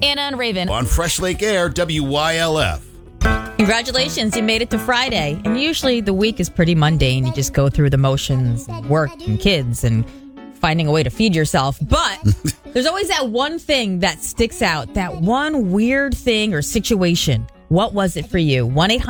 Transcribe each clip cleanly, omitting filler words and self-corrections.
Anna and Raven. On Fresh Lake Air, WYLF. Congratulations, you made it to Friday. And usually the week is pretty mundane. You just go through the motions, work and kids and finding a way to feed yourself. But there's always that one thing that sticks out, that one weird thing or situation. What was it for you?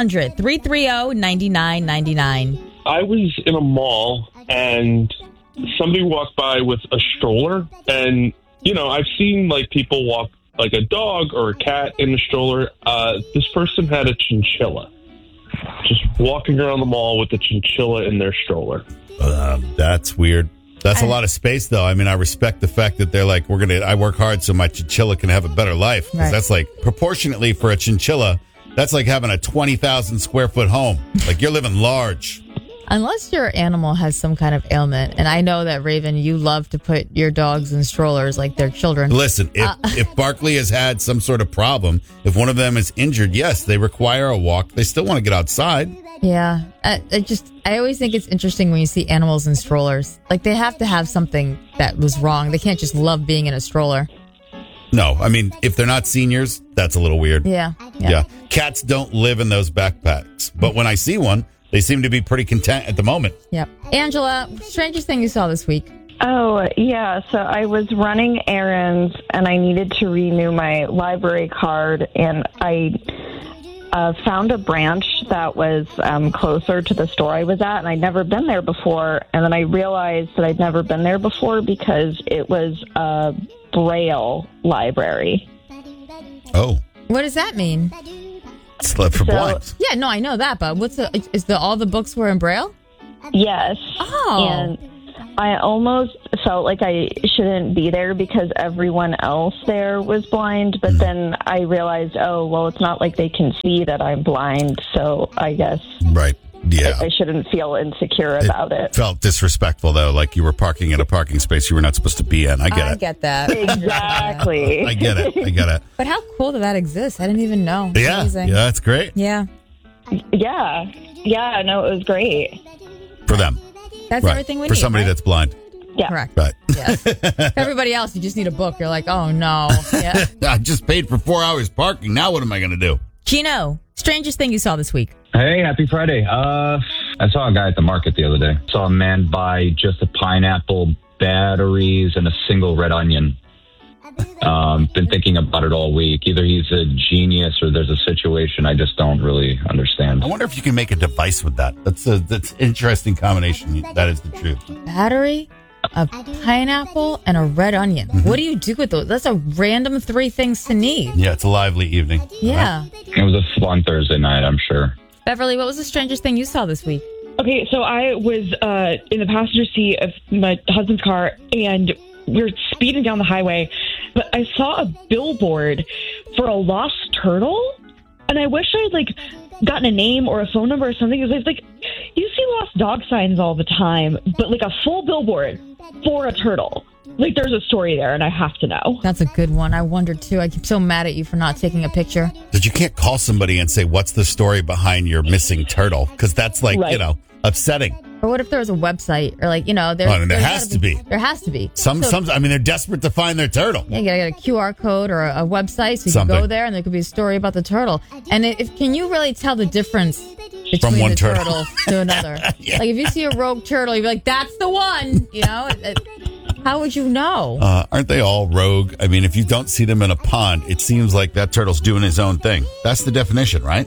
1-800-330-9999. I was in a mall and somebody walked by with a stroller. And, you know, I've seen like people walk like a dog or a cat in a stroller. This person had a chinchilla. Just walking around the mall with a chinchilla in their stroller. That's weird. That's a lot of space, though. I mean, I respect the fact that they're like, I work hard so my chinchilla can have a better life. 'Cause that's like, proportionately for a chinchilla, that's like having a 20,000 square foot home. Like, you're living large. Unless your animal has some kind of ailment. And I know that, Raven, you love to put your dogs in strollers like they're children. Listen, if Barkley has had some sort of problem, if one of them is injured, yes, they require a walk. They still want to get outside. Yeah. I always think it's interesting when you see animals in strollers. Like, they have to have something that was wrong. They can't just love being in a stroller. No, I mean, if they're not seniors, that's a little weird. Yeah. Cats don't live in those backpacks. But when I see one, they seem to be pretty content at the moment. Yep. Angela, strangest thing you saw this week? Oh, yeah. So I was running errands and I needed to renew my library card, and I found a branch that was closer to the store I was at, and I'd never been there before. And then I realized that I'd never been there before because it was a Braille library. Oh. What does that mean? It's for blind. Yeah, no, I know that, but all the books were in Braille? Yes. Oh. And I almost felt like I shouldn't be there because everyone else there was blind, but then I realized, it's not like they can see that I'm blind, so I guess right. Yeah. I shouldn't feel insecure about it. Felt disrespectful, though, like you were parking in a parking space you were not supposed to be in. I get that. Exactly. I get it. But how cool that exists. I didn't even know. Yeah. Amazing. Yeah, that's great. Yeah. Yeah. Yeah, no, it was great. For them. That's everything we need. For somebody that's blind. Yeah. Correct. Right. Yes. For everybody else, you just need a book. You're like, oh, no. Yeah. I just paid for 4 hours parking. Now what am I going to do? Gino, strangest thing you saw this week? Hey, happy Friday. I saw a guy at the market the other day. Saw a man buy just a pineapple, batteries, and a single red onion. Been thinking about it all week. Either he's a genius or there's a situation I just don't really understand. I wonder if you can make a device with that. That's an interesting combination. That is the truth. Battery, a pineapple, and a red onion. Mm-hmm. What do you do with those? That's a random 3 things to need. Yeah, it's a lively evening. Yeah. It was a fun Thursday night, I'm sure. Beverly, what was the strangest thing you saw this week? Okay, so I was in the passenger seat of my husband's car, and we were speeding down the highway, but I saw a billboard for a lost turtle, and I wish I had gotten a name or a phone number or something, because I was like, you see lost dog signs all the time, but a full billboard for a turtle. There's a story there, and I have to know. That's a good one. I wondered, too. I keep so mad at you for not taking a picture. That you can't call somebody and say, what's the story behind your missing turtle? Because that's upsetting. Or what if there was a website? Or there has to be. There has to be. Some, they're desperate to find their turtle. Yeah, you gotta get a QR code or a website so you can go there and there could be a story about the turtle. And can you really tell the difference between from one the turtle to another? Yeah. If you see a rogue turtle, you'd be like, that's the one, How would you know? Aren't they all rogue? I mean, if you don't see them in a pond, it seems like that turtle's doing his own thing. That's the definition, right?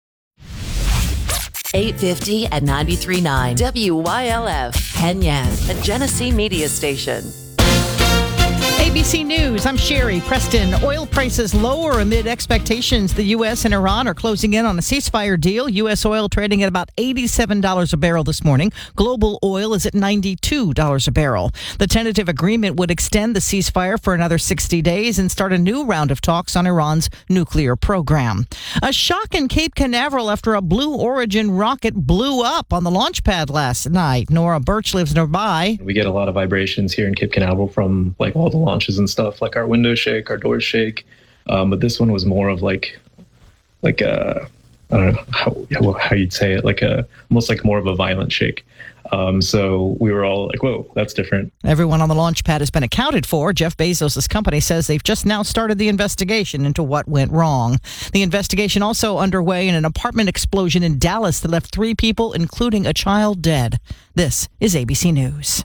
850 at 93.9 WYLF, Penyan, a Genesee media station. ABC News, I'm Sherry Preston. Oil prices lower amid expectations the U.S. and Iran are closing in on a ceasefire deal. U.S. oil trading at about $87 a barrel this morning. Global oil is at $92 a barrel. The tentative agreement would extend the ceasefire for another 60 days and start a new round of talks on Iran's nuclear program. A shock in Cape Canaveral after a Blue Origin rocket blew up on the launch pad last night. Nora Birch lives nearby. We get a lot of vibrations here in Cape Canaveral from all the launches and stuff, our windows shake, our doors shake. But this one was more of like a I don't know how you'd say it, like almost like more of a violent shake. So we were all like, whoa, that's different. Everyone on the launch pad has been accounted for. Jeff Bezos' company says they've just now started the investigation into what went wrong. The investigation also underway in an apartment explosion in Dallas that left 3 people, including a child, dead. This is ABC News.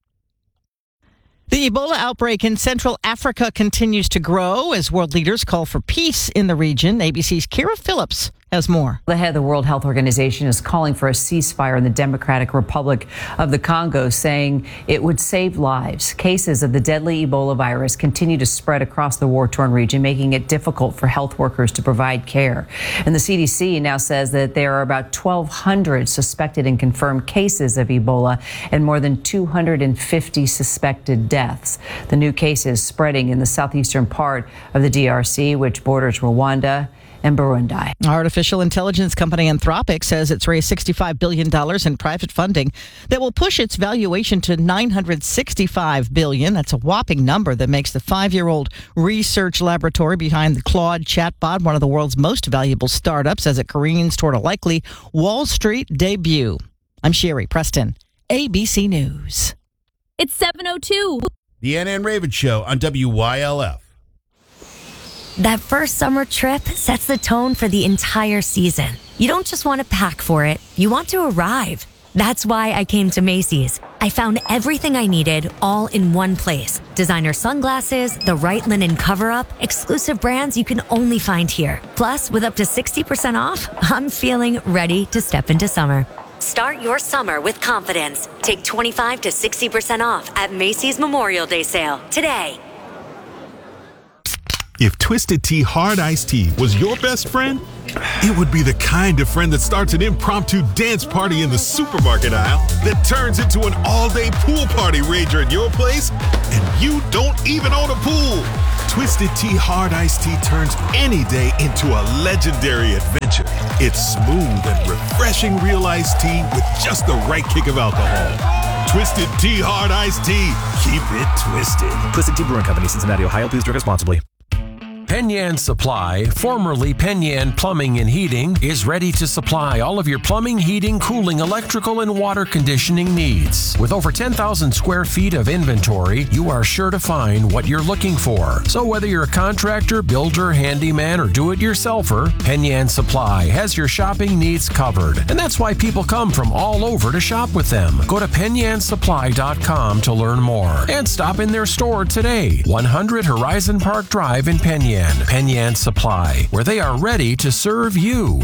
The Ebola outbreak in Central Africa continues to grow as world leaders call for peace in the region. ABC's Kira Phillips has more. The head of the World Health Organization is calling for a ceasefire in the Democratic Republic of the Congo, saying it would save lives. Cases of the deadly Ebola virus continue to spread across the war-torn region, making it difficult for health workers to provide care. And the CDC now says that there are about 1,200 suspected and confirmed cases of Ebola and more than 250 suspected deaths. The new cases spreading in the southeastern part of the DRC, which borders Rwanda and Burundi. Artificial intelligence company Anthropic says it's raised $65 billion in private funding that will push its valuation to $965 billion. That's a whopping number that makes the 5-year-old research laboratory behind the Claude chatbot one of the world's most valuable startups as it careens toward a likely Wall Street debut. I'm Sherry Preston, ABC News. It's 7:02. The Anna and Raven Show on WYLF. That first summer trip sets the tone for the entire season. You don't just want to pack for it, you want to arrive. That's why I came to Macy's. I found everything I needed all in one place. Designer sunglasses, the right linen cover-up, exclusive brands you can only find here. Plus, with up to 60% off, I'm feeling ready to step into summer. Start your summer with confidence. Take 25 to 60% off at Macy's Memorial Day sale today. If Twisted Tea Hard Iced Tea was your best friend, it would be the kind of friend that starts an impromptu dance party in the supermarket aisle that turns into an all-day pool party rager at your place, and you don't even own a pool. Twisted Tea Hard Iced Tea turns any day into a legendary adventure. It's smooth and refreshing real iced tea with just the right kick of alcohol. Twisted Tea Hard Iced Tea. Keep it twisted. Twisted Tea Brewing Company, Cincinnati, Ohio. Please drink responsibly. Penyan Supply, formerly Penyan Plumbing and Heating, is ready to supply all of your plumbing, heating, cooling, electrical, and water conditioning needs. With over 10,000 square feet of inventory, you are sure to find what you're looking for. So whether you're a contractor, builder, handyman, or do-it-yourselfer, Penyan Supply has your shopping needs covered. And that's why people come from all over to shop with them. Go to PenyanSupply.com to learn more. And stop in their store today, 100 Horizon Park Drive in Penyan. Penyan Supply, where they are ready to serve you.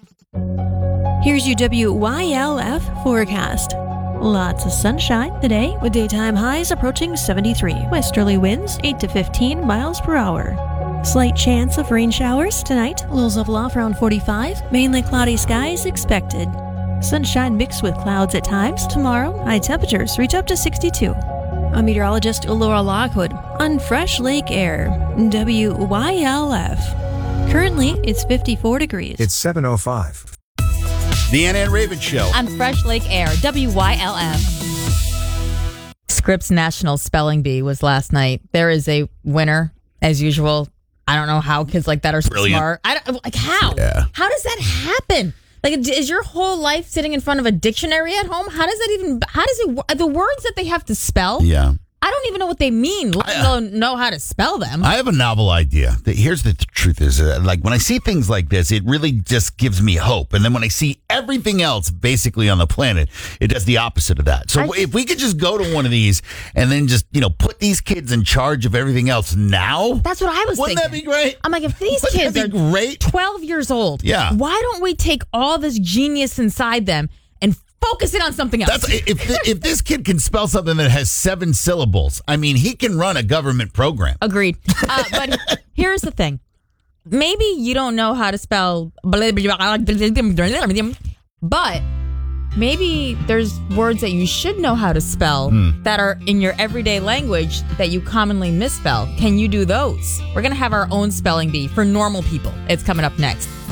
Here's your WYLF forecast. Lots of sunshine today with daytime highs approaching 73. Westerly winds 8 to 15 miles per hour. Slight chance of rain showers tonight. Lows level off around 45. Mainly cloudy skies expected. Sunshine mixed with clouds at times. Tomorrow, high temperatures reach up to 62. I'm meteorologist Laura Lockwood on Fresh Lake Air, WYLF. Currently, it's 54 degrees. It's 7:05. The Anna and Raven Show on Fresh Lake Air, WYLF. Scripps National Spelling Bee was last night. There is a winner, as usual. I don't know how kids like that are so smart. How? Yeah. How does that happen? Like, is your whole life sitting in front of a dictionary at home? How does it, the words that they have to spell? Yeah. I don't even know what they mean, let alone know how to spell them. I have a novel idea. Here's the truth is, like, when I see things like this, it really just gives me hope. And then when I see everything else basically on the planet, it does the opposite of that. So if we could just go to one of these and then just, put these kids in charge of everything else now. That's what I was thinking. Wouldn't that be great? I'm like, if these kids are great? 12 years old, why don't we take all this genius inside them and focus it on something else? If this kid can spell something that has 7 syllables, I mean, he can run a government program. Agreed. But here's the thing. Maybe you don't know how to spell, but maybe there's words that you should know how to spell that are in your everyday language that you commonly misspell. Can you do those? We're going to have our own spelling bee for normal people. It's coming up next.